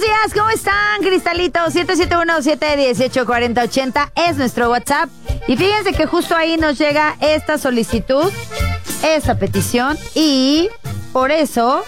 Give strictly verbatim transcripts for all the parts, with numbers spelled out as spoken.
días, ¿cómo están, cristalitos? siete siete uno, siete uno ocho, cuatro cero ocho cero es nuestro WhatsApp. Y fíjense que justo ahí nos llega esta solicitud, esta petición, y por eso...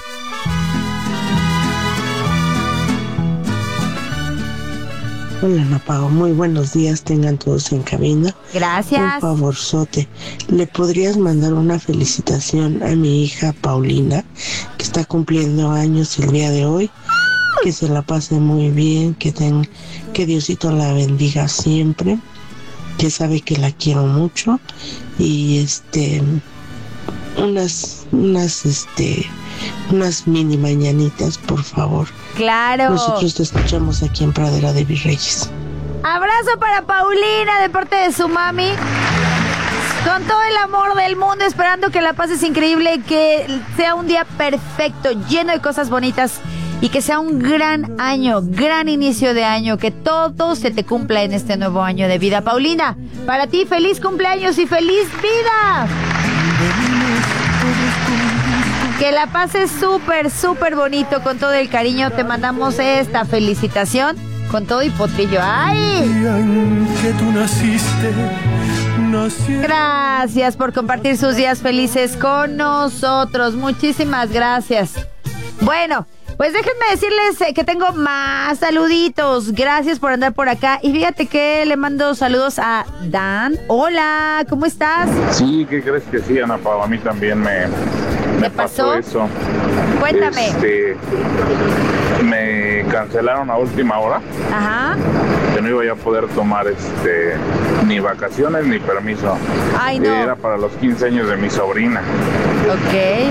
Hola, Ana Pao, muy buenos días, tengan todos en cabina. Gracias. Un favorzote, ¿le podrías mandar una felicitación a mi hija Paulina, que está cumpliendo años el día de hoy? Que se la pase muy bien, que, ten, que Diosito la bendiga siempre, que sabe que la quiero mucho, y este, unas, unas, este, unas mini mañanitas, por favor. Claro. Nosotros te escuchamos aquí en Pradera de Virreyes. Abrazo para Paulina de parte de su mami. Con todo el amor del mundo, esperando que la pases increíble, que sea un día perfecto, lleno de cosas bonitas y que sea un gran año, gran inicio de año, que todo se te cumpla en este nuevo año de vida. Paulina, para ti, feliz cumpleaños y feliz vida. Que la pases súper, súper bonito, con todo el cariño. Te mandamos esta felicitación con todo y potrillo. ¡Ay! Que tú naciste, nací... Gracias por compartir sus días felices con nosotros. Muchísimas gracias. Bueno, pues déjenme decirles que tengo más saluditos. Gracias por andar por acá. Y fíjate que le mando saludos a Dan. Hola, ¿cómo estás? Sí, ¿qué crees que sí, Ana Pao? A mí también me, me pasó? pasó eso. Cuéntame. Este, me cancelaron a última hora. Ajá. Que no iba a poder tomar este ni vacaciones ni permiso. Ay, no. Era para los quince años de mi sobrina. Ok.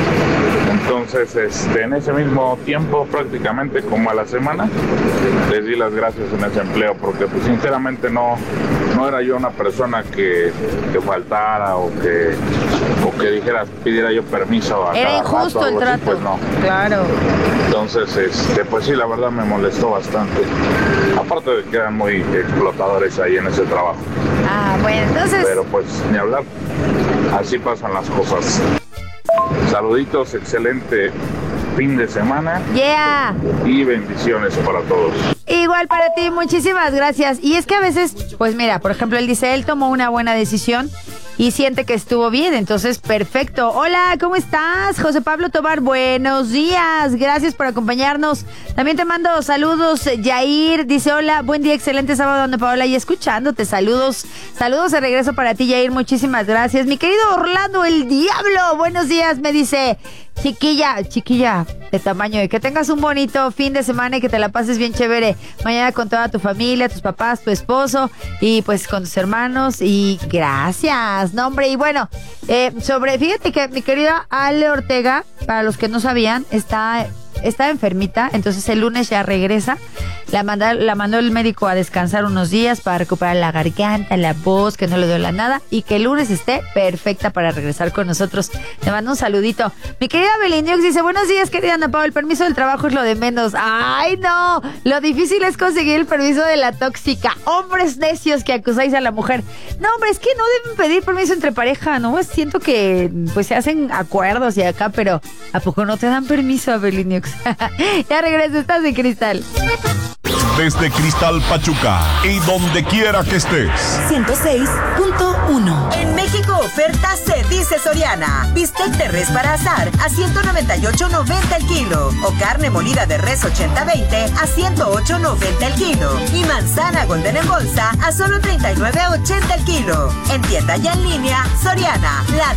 Entonces, este, en ese mismo tiempo, prácticamente como a la semana, les di las gracias en ese empleo, porque pues sinceramente no, no era yo una persona que, que faltara o que, o que dijera, pidiera yo permiso a Era cada injusto rato, el algo así, trato. pues no. Claro. Entonces, este, pues sí, la verdad me molestó bastante. Aparte de que eran muy explotadores ahí en ese trabajo. Ah, bueno, entonces... Pero pues, ni hablar, así pasan las cosas. Saluditos, excelente fin de semana. Yeah. Y bendiciones para todos. Igual para ti, muchísimas gracias. Y es que a veces, pues mira, por ejemplo, él dice, él tomó una buena decisión y siente que estuvo bien, entonces perfecto. Hola, ¿cómo estás? José Pablo Tobar, buenos días, gracias por acompañarnos. También te mando saludos, Yair, dice hola, buen día, excelente sábado, Ana Paola, y escuchándote, saludos, saludos de regreso para ti, Yair, muchísimas gracias. Mi querido Orlando, el Diablo, buenos días, me dice, chiquilla, chiquilla, de tamaño, y que tengas un bonito fin de semana y que te la pases bien chévere mañana con toda tu familia, tus papás, tu esposo y pues con tus hermanos, y gracias, no hombre. Y bueno, eh, sobre, fíjate que mi querida Ale Ortega, para los que no sabían, está... Está enfermita, entonces el lunes ya regresa. La, manda, la mandó el médico a descansar unos días para recuperar la garganta, la voz, que no le duela nada y que el lunes esté perfecta para regresar con nosotros. Te mando un saludito. Mi querida Beliniox dice, buenos días, querida Ana Pao, el permiso del trabajo es lo de menos. ¡Ay, no! Lo difícil es conseguir el permiso de la tóxica. Hombres necios que acusáis a la mujer. No, hombre, es que no deben pedir permiso entre pareja, ¿no? Siento que pues se hacen acuerdos y acá, pero ¿a poco no te dan permiso, Beliniox? Ya regreso, estás de Cristal. Desde Cristal Pachuca y donde quiera que estés. ciento seis punto uno. En México, oferta se dice Soriana. Bistec de res para asar a ciento noventa y ocho noventa el kilo. O carne molida de res ochenta veinte a ciento ocho noventa el kilo. Y manzana golden en bolsa a solo treinta y nueve ochenta el kilo. En tienda y en línea, Soriana, la